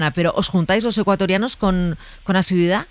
Pero ¿os juntáis los ecuatorianos con asiduidad?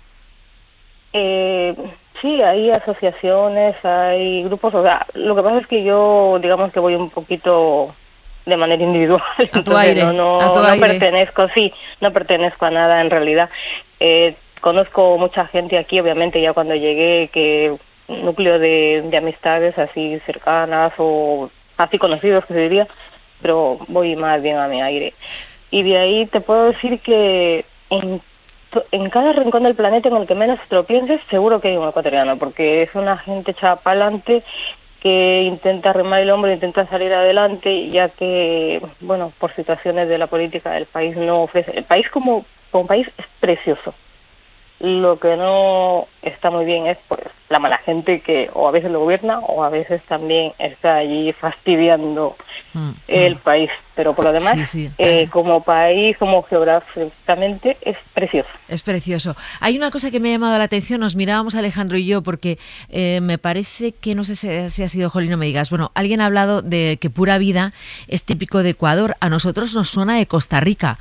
Sí, hay asociaciones, hay grupos, o sea, lo que pasa es que yo, digamos que voy un poquito de manera individual, a tu aire, no pertenezco, no pertenezco a nada en realidad. Conozco mucha gente aquí, obviamente, ya cuando llegué, que núcleo de amistades así cercanas o así conocidos, que se diría, pero voy más bien a mi aire. Y de ahí te puedo decir que en cada rincón del planeta en el que menos te lo pienses, seguro que hay un ecuatoriano, porque es una gente echada para adelante que intenta arrimar el hombro, intenta salir adelante, ya que, bueno, por situaciones de la política del país no ofrece. El país como país es precioso. Lo que no está muy bien es pues la mala gente que o a veces lo gobierna o a veces también está allí fastidiando el país. Pero por lo demás, como país, como geográficamente, es precioso. Es precioso. Hay una cosa que me ha llamado la atención, nos mirábamos Alejandro y yo, porque me parece que, no sé si ha sido Jolín, no me digas, bueno, alguien ha hablado de que Pura Vida es típico de Ecuador. A nosotros nos suena de Costa Rica.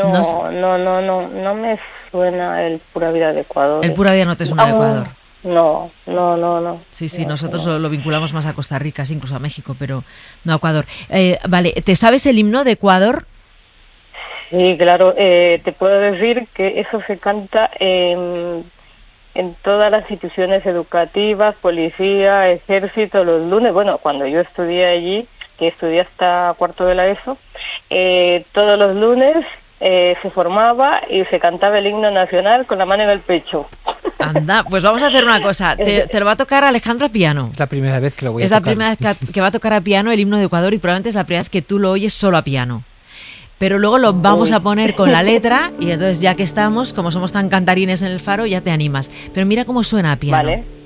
No me suena el Pura Vida de Ecuador. ¿El Pura Vida no te suena de Ecuador? No. Sí, nosotros lo vinculamos más a Costa Rica, sí, incluso a México, pero no a Ecuador. Vale, ¿te sabes el himno de Ecuador? Sí, claro, te puedo decir que eso se canta en todas las instituciones educativas, policía, ejército, los lunes. Bueno, cuando yo estudié allí, que estudié hasta cuarto de la ESO, todos los lunes se formaba y se cantaba el himno nacional con la mano en el pecho. Anda, pues vamos a hacer una cosa. Te lo va a tocar Alejandro a piano. Es la primera vez que lo voy a tocar. Es la primera vez que va a tocar a piano el himno de Ecuador y probablemente es la primera vez que tú lo oyes solo a piano. Pero luego lo vamos a poner con la letra y entonces ya que estamos, como somos tan cantarines en el Faro, ya te animas. Pero mira cómo suena a piano. Vale.